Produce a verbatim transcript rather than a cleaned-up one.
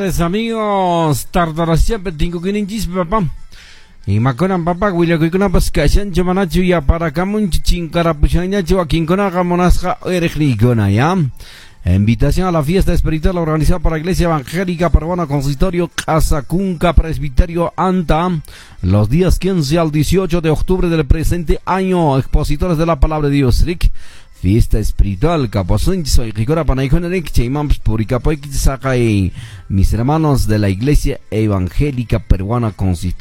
tardes, amigos. Tardarasya petingo kininchis papá. Y maconan papá, William Kikuna Pascashan, Chamanachu y Aparacamun, Chincarapuchaña, Joaquincona, Gamonasca, Erechnicona, ya. Invitación a la fiesta espiritual organizada por la Iglesia Evangélica Peruana Consistorio Casacunca Presbiterio Anta, los días quince al dieciocho de octubre del presente año. Expositores de la Palabra de Dios, Rick. Fiesta espiritual, Capozun, soy Ricora Panaiconerek, Chaimams Puricapoik, Sakai, mis hermanos de la Iglesia Evangélica Peruana Consistorio.